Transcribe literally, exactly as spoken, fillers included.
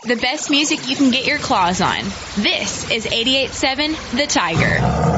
The best music you can get your claws on. This is eighty-eight point seven The Tiger.